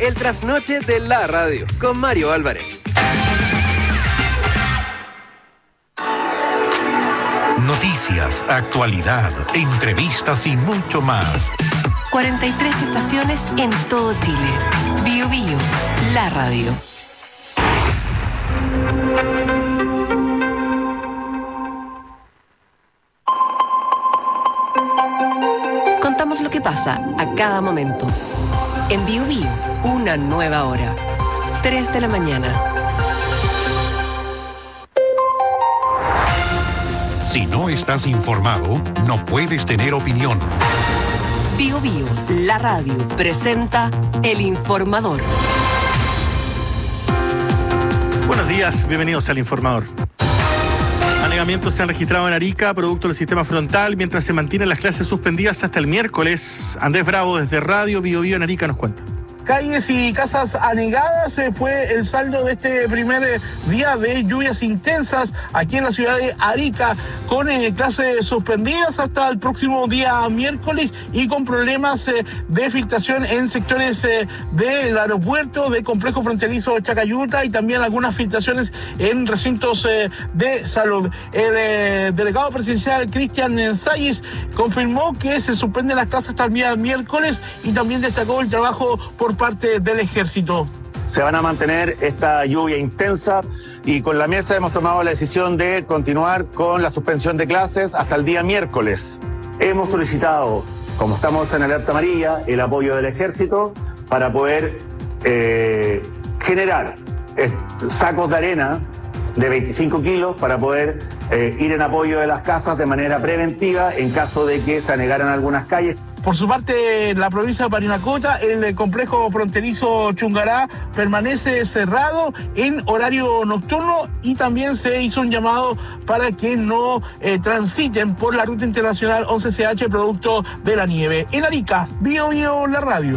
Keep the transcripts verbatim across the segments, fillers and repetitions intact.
el trasnoche de la radio, con Mario Álvarez. Noticias, actualidad, entrevistas y mucho más. cuarenta y tres estaciones en todo Chile. Bio Bio, la radio. Contamos lo que pasa a cada momento. En Bio Bio, una nueva hora. tres de la mañana. Si no estás informado, no puedes tener opinión. Bio Bio, la radio, presenta El Informador. Buenos días, bienvenidos al Informador. Anegamientos se han registrado en Arica, producto del sistema frontal, mientras se mantienen las clases suspendidas hasta el miércoles. Andrés Bravo, desde Radio Bio Bio en Arica, nos cuenta. Calles y casas anegadas eh, fue el saldo de este primer eh, día de lluvias intensas aquí en la ciudad de Arica, con eh, clases suspendidas hasta el próximo día miércoles y con problemas eh, de filtración en sectores eh, del aeropuerto, del complejo fronterizo Chacayuta y también algunas filtraciones en recintos eh, de salud. El eh, delegado presidencial Cristian Ensayes confirmó que se suspenden las clases hasta el día miércoles y también destacó el trabajo por parte del ejército. Se van a mantener esta lluvia intensa y con la mesa hemos tomado la decisión de continuar con la suspensión de clases hasta el día miércoles. Hemos solicitado, como estamos en alerta amarilla, el apoyo del ejército para poder eh, generar eh, sacos de arena de veinticinco kilos para poder eh, ir en apoyo de las casas de manera preventiva en caso de que se anegaran algunas calles. Por su parte, en la provincia de Parinacota, el complejo fronterizo Chungará permanece cerrado en horario nocturno y también se hizo un llamado para que no eh, transiten por la ruta internacional once C H producto de la nieve. En Arica, Bio Bio, la radio.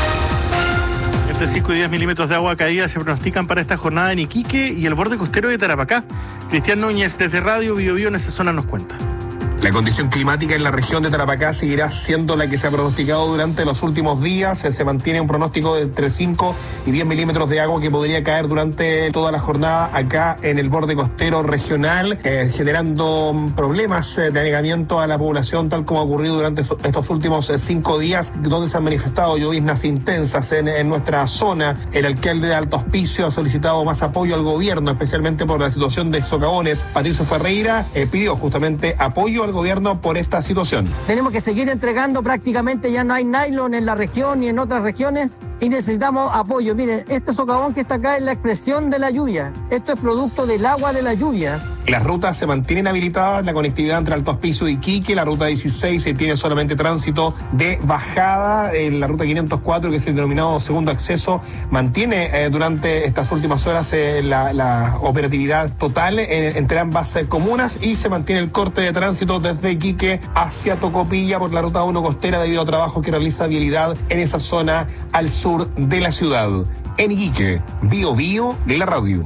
Entre cinco y diez milímetros de agua caída se pronostican para esta jornada en Iquique y el borde costero de Tarapacá. Cristian Núñez, desde Radio Bio Bio en esa zona, nos cuenta. La condición climática en la región de Tarapacá seguirá siendo la que se ha pronosticado durante los últimos días. Se mantiene un pronóstico de entre cinco y diez milímetros de agua que podría caer durante toda la jornada acá en el borde costero regional, eh, generando problemas de anegamiento a la población, tal como ha ocurrido durante estos últimos cinco días, donde se han manifestado lloviznas intensas en, en nuestra zona. El alcalde de Alto Hospicio ha solicitado más apoyo al gobierno, especialmente por la situación de socavones. Patricio Ferreira eh, pidió justamente apoyo al gobierno por esta situación. Tenemos que seguir entregando, prácticamente ya no hay nylon en la región ni en otras regiones y necesitamos apoyo. Miren, este socavón que está acá es la expresión de la lluvia. Esto es producto del agua de la lluvia. Las rutas se mantienen habilitadas, la conectividad entre Alto Hospicio y Iquique, la ruta dieciséis se tiene solamente tránsito de bajada, en la ruta quinientos cuatro, que es el denominado segundo acceso, mantiene eh, durante estas últimas horas eh, la, la operatividad total eh, entre ambas eh, comunas y se mantiene el corte de tránsito desde Iquique hacia Tocopilla por la ruta uno costera debido a trabajo que realiza Vialidad en esa zona al sur de la ciudad. En Iquique, Bio Bio de la radio.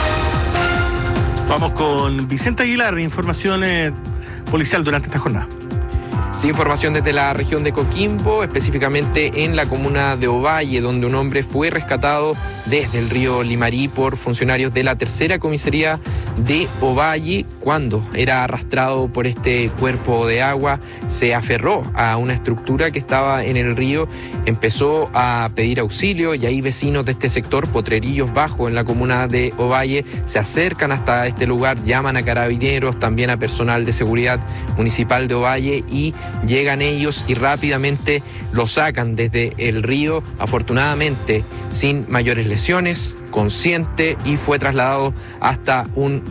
Vamos con Vicente Aguilar, información eh, policial durante esta jornada. Sí, información desde la región de Coquimbo, específicamente en la comuna de Ovalle, donde un hombre fue rescatado desde el río Limarí por funcionarios de la tercera comisaría de Ovalle. Cuando era arrastrado por este cuerpo de agua, se aferró a una estructura que estaba en el río, empezó a pedir auxilio y ahí vecinos de este sector, Potrerillos Bajo, en la comuna de Ovalle, se acercan hasta este lugar, llaman a carabineros, también a personal de seguridad municipal de Ovalle y llegan ellos y rápidamente lo sacan desde el río, afortunadamente sin mayores lesiones, consciente, y fue trasladado hasta un